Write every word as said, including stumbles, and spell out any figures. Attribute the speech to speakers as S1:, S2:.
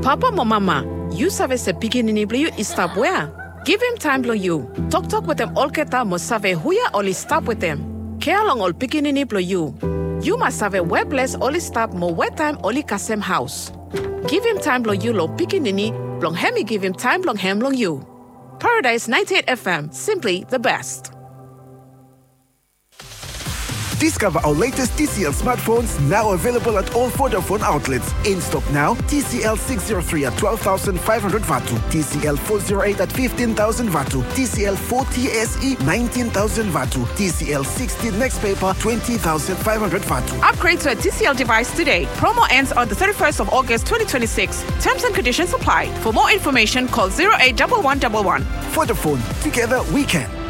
S1: Papa mo mama, you save se pikinini blue you stop where? Give him time blow you. Talk talk with them all keta mo save huya only stop with them. Care long all pikinini blow you. You must have a webless only stop mo wet time only kasem house. Give him time blow you lo pikinini, long hemi give him time long hem long you. Paradise ninety-eight F M, simply the best.
S2: Discover our latest T C L smartphones now available at all Vodafone outlets. In stock now, T C L six oh three at twelve thousand five hundred Vatu, T C L four oh eight at fifteen thousand Vatu, T C L forty S E nineteen thousand Vatu, T C L sixteen Next Paper twenty thousand five hundred Vatu.
S1: Upgrade to a T C L device today. Promo ends on the thirty-first of August twenty twenty-six. Terms and conditions apply. For more information, call zero eight one one one one.
S2: Vodafone, together we can.